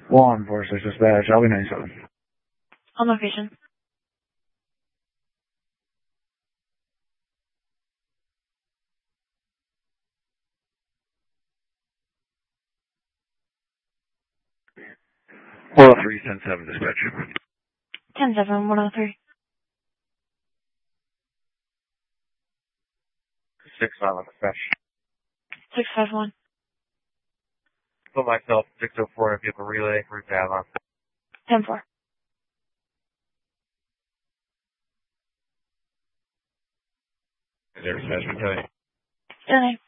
Law enforcement dispatch, I'll be 97. On location. Well, 310-7 dispatch. 10-7, 103. 6-5 dispatch. 651. Put myself 604 in vehicle relay, route to Avalon. 10-4. Is there a dispatch? Good night.